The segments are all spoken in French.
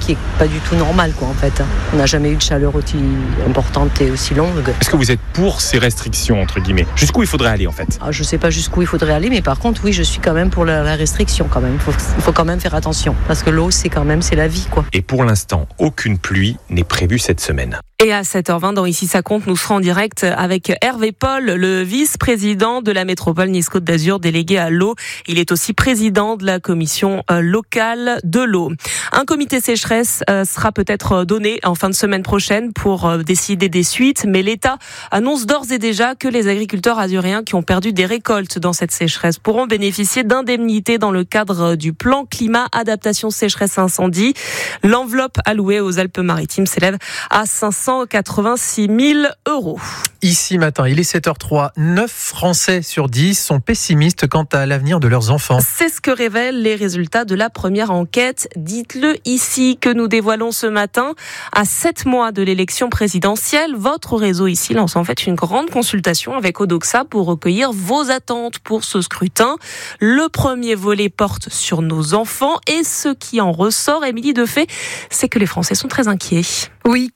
qui est pas du tout normale, quoi, en fait. On n'a jamais eu de chaleur aussi importante et aussi longue. Est-ce que vous êtes pour ces restrictions, entre guillemets ? Jusqu'où il faudrait aller, en fait ? Je sais pas jusqu'où il faudrait aller, mais par contre, oui, je suis quand même pour la restriction, quand même. Il faut quand même faire attention, parce que l'eau, c'est la vie, quoi. Et pour l'instant, aucune pluie n'est prévue cette semaine. Et à 7h20, dans Ici ça compte, nous serons en direct avec Hervé Paul, le vice-président de la métropole Nice-Côte d'Azur, délégué à l'eau. Il est aussi président de la commission locale de l'eau. Un comité sécheresse sera peut-être donné en fin de semaine prochaine pour décider des suites, mais l'État annonce d'ores et déjà que les agriculteurs azuréens qui ont perdu des récoltes dans cette sécheresse pourront bénéficier d'indemnités dans le cadre du plan climat adaptation sécheresse incendie. L'enveloppe allouée aux Alpes-Maritimes s'élève à 586 000 €. Ici matin, il est 7h03. 9 Français sur 10 sont pessimistes quant à l'avenir de leurs enfants. C'est ce que révèlent les résultats de la première enquête. Dites-le ici que nous dévoilons ce matin. À 7 mois de l'élection présidentielle, votre réseau ici lance en fait une grande consultation avec Odoxa pour recueillir vos attentes pour ce scrutin. Le premier volet porte sur nos enfants et ce qui en ressort, Émilie Defay, c'est que les Français sont très inquiets. Oui,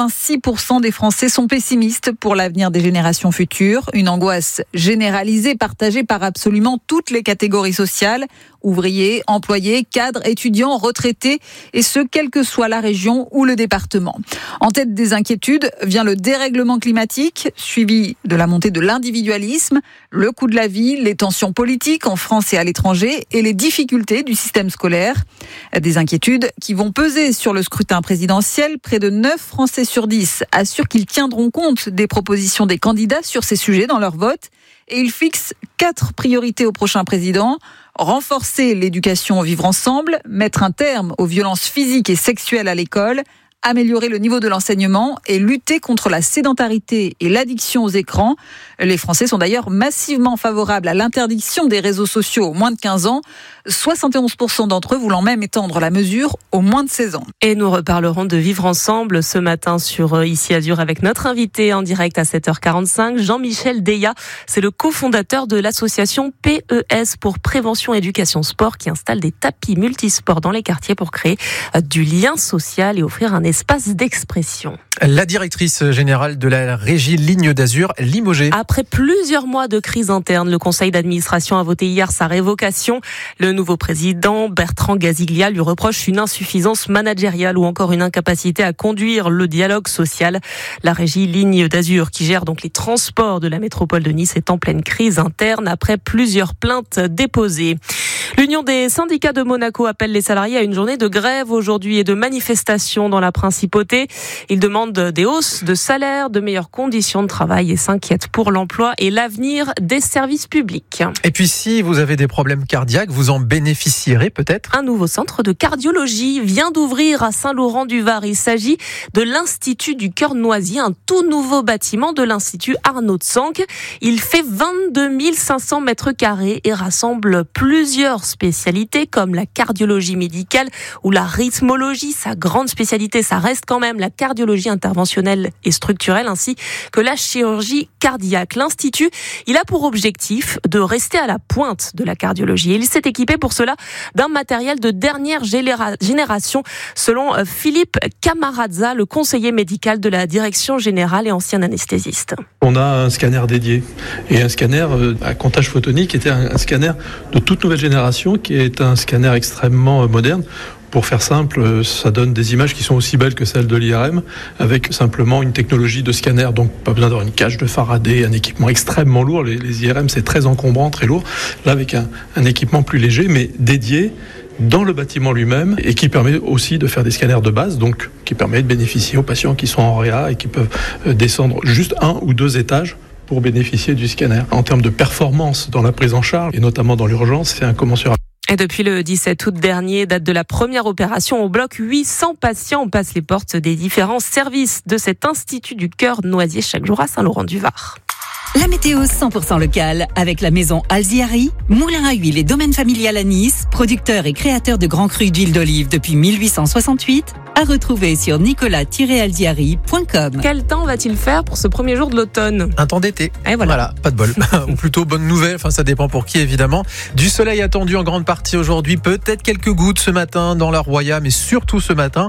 86% des Français sont pessimistes pour l'avenir des générations futures. Une angoisse généralisée, partagée par absolument toutes les catégories sociales. Ouvriers, employés, cadres, étudiants, retraités, et ce, quelle que soit la région ou le département. En tête des inquiétudes vient le dérèglement climatique, suivi de la montée de l'individualisme, le coût de la vie, les tensions politiques en France et à l'étranger, et les difficultés du système scolaire. Des inquiétudes qui vont peser sur le scrutin présidentiel. Près de 9 Français sur 10 assurent qu'ils tiendront compte des propositions des candidats sur ces sujets dans leur vote. Et ils fixent 4 priorités au prochain président. Renforcer l'éducation au vivre ensemble, mettre un terme aux violences physiques et sexuelles à l'école, améliorer le niveau de l'enseignement et lutter contre la sédentarité et l'addiction aux écrans. Les Français sont d'ailleurs massivement favorables à l'interdiction des réseaux sociaux aux moins de 15 ans, 71% d'entre eux voulant même étendre la mesure aux moins de 16 ans. Et nous reparlerons de vivre ensemble ce matin sur Ici Azur avec notre invité en direct à 7h45, Jean-Michel Deya. C'est le cofondateur de l'association PES pour Prévention Éducation Sport qui installe des tapis multisports dans les quartiers pour créer du lien social et offrir un espace d'expression. La directrice générale de la régie Ligne d'Azur, limogée. Après plusieurs mois de crise interne, le conseil d'administration a voté hier sa révocation. Le nouveau président, Bertrand Gaziglia, lui reproche une insuffisance managériale ou encore une incapacité à conduire le dialogue social. La régie Ligne d'Azur, qui gère donc les transports de la métropole de Nice, est en pleine crise interne après plusieurs plaintes déposées. L'Union des syndicats de Monaco appelle les salariés à une journée de grève aujourd'hui et de manifestation dans la principauté. Ils demandent des hausses de salaire, de meilleures conditions de travail et s'inquiètent pour l'emploi et l'avenir des services publics. Et puis si vous avez des problèmes cardiaques, vous en bénéficierez peut-être. Un nouveau centre de cardiologie vient d'ouvrir à Saint-Laurent-du-Var. Il s'agit de l'Institut du Cœur Noisy, un tout nouveau bâtiment de l'Institut Arnaud de Sanck. Il fait 22 500 mètres carrés et rassemble plusieurs spécialités comme la cardiologie médicale ou la rythmologie. Sa grande spécialité, ça reste quand même la cardiologie interventionnelle et structurelle ainsi que la chirurgie cardiaque. L'Institut, il a pour objectif de rester à la pointe de la cardiologie. Et il s'est équipé pour cela d'un matériel de dernière génération, selon Philippe Camarazza, le conseiller médical de la direction générale et ancien anesthésiste. On a un scanner dédié et un scanner à comptage photonique qui était un scanner de toute nouvelle génération qui est un scanner extrêmement moderne. Pour faire simple, ça donne des images qui sont aussi belles que celles de l'IRM avec simplement une technologie de scanner, donc pas besoin d'avoir une cage de Faraday, un équipement extrêmement lourd. Les IRM, c'est très encombrant, très lourd. Là, avec un équipement plus léger, mais dédié dans le bâtiment lui-même et qui permet aussi de faire des scanners de base, donc qui permet de bénéficier aux patients qui sont en réa et qui peuvent descendre juste 1 ou 2 étages pour bénéficier du scanner. En termes de performance dans la prise en charge et notamment dans l'urgence, c'est incommensurable. Et depuis le 17 août dernier, date de la première opération au bloc, 800 patients passent les portes des différents services de cet Institut du Cœur Noisy chaque jour à Saint-Laurent-du-Var. La météo 100% locale avec la maison Alziari, moulin à huile et domaine familial à Nice, producteur et créateur de grands crus d'huile d'olive depuis 1868, à retrouver sur nicolas-alziari.com. Quel temps va-t-il faire pour ce premier jour de l'automne ? Un temps d'été. Et voilà, pas de bol. Ou plutôt bonne nouvelle, enfin ça dépend pour qui évidemment. Du soleil attendu en grande partie aujourd'hui, peut-être quelques gouttes ce matin dans la Roya, mais surtout ce matin.